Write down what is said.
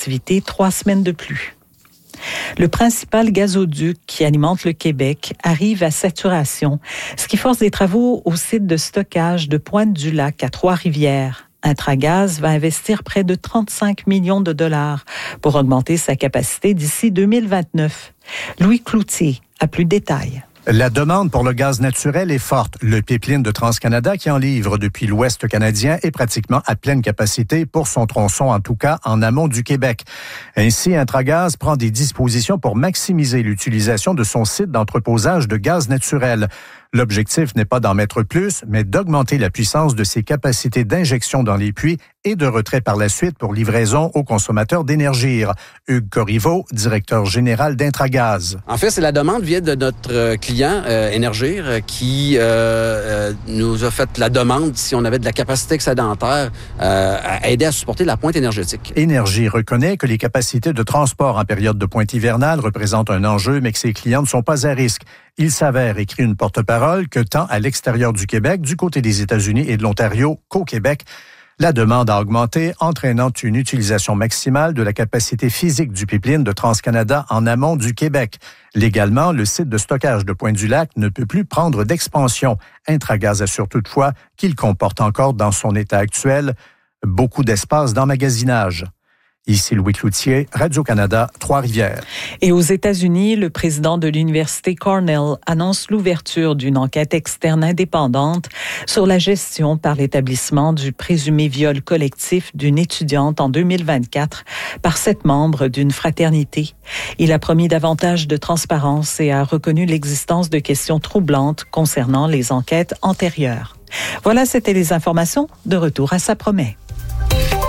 activité 3 semaines de plus. Le principal gazoduc qui alimente le Québec arrive à saturation, ce qui force des travaux au site de stockage de Pointe-du-Lac à Trois-Rivières. Intragaz va investir près de 35 millions de dollars pour augmenter sa capacité d'ici 2029. Louis Cloutier a plus de détails. La demande pour le gaz naturel est forte. Le pipeline de TransCanada qui en livre depuis l'Ouest canadien est pratiquement à pleine capacité pour son tronçon, en tout cas en amont du Québec. Ainsi, Intragaz prend des dispositions pour maximiser l'utilisation de son site d'entreposage de gaz naturel. L'objectif n'est pas d'en mettre plus, mais d'augmenter la puissance de ses capacités d'injection dans les puits et de retrait par la suite pour livraison aux consommateurs d'Énergir. Hugues Corriveau, directeur général d'Intragaz. En fait, c'est la demande vient de notre client Énergir qui nous a fait la demande si on avait de la capacité excédentaire à aider à supporter la pointe énergétique. Énergir reconnaît que les capacités de transport en période de pointe hivernale représentent un enjeu, mais que ses clients ne sont pas à risque. Il s'avère, écrit une porte-parole, que tant à l'extérieur du Québec, du côté des États-Unis et de l'Ontario qu'au Québec, la demande a augmenté, entraînant une utilisation maximale de la capacité physique du pipeline de TransCanada en amont du Québec. Légalement, le site de stockage de Pointe-du-Lac ne peut plus prendre d'expansion. Intragaz assure toutefois qu'il comporte encore dans son état actuel beaucoup d'espace d'emmagasinage. Ici Louis Cloutier, Radio-Canada, Trois-Rivières. Et aux États-Unis, le président de l'Université Cornell annonce l'ouverture d'une enquête externe indépendante sur la gestion par l'établissement du présumé viol collectif d'une étudiante en 2024 par 7 membres d'une fraternité. Il a promis davantage de transparence et a reconnu l'existence de questions troublantes concernant les enquêtes antérieures. Voilà, c'était les informations. De retour à Ça promet.